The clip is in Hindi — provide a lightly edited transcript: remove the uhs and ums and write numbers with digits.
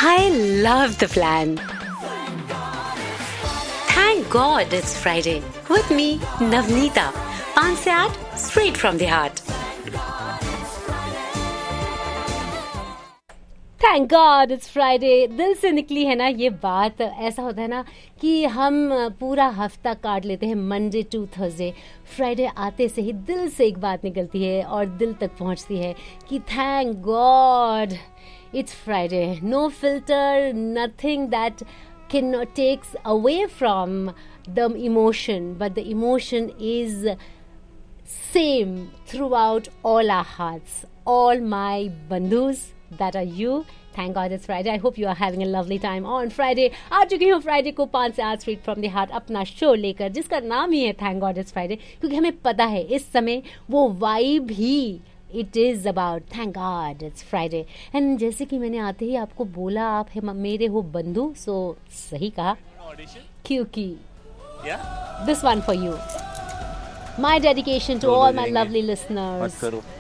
I love the plan. Thank God it's Friday. With me, Navneeta. 5 से 8, straight from the heart. Thank God it's Friday. दिल से निकली है ना ये बात. ऐसा होता है ना कि हम पूरा हफ्ता काट लेते हैं मंडे टू थर्सडे. फ्राइडे आते से ही दिल से एक बात निकलती है और दिल तक पहुंचती है कि thank God it's Friday. No filter, nothing that can takes away from the emotion, but the emotion is same throughout all our hearts. All my bandhus that are you, thank God it's Friday. I hope you are having a lovely time on Friday. आ चुकी हूँ फ्राइडे को 5 से 8 स्ट्रीट फ्रॉम द हार्ट अपना शो लेकर, जिसका नाम ही है थैंक गॉड इट्स फ्राइडे, क्योंकि हमें पता है इस समय वो vibe he it is about thank God it's Friday. And जैसे कि मैंने आते ही आपको बोला आप है मेरे हो बंधु, सो सही कहा, क्योंकि this one for you. My dedication to all my lovely listeners.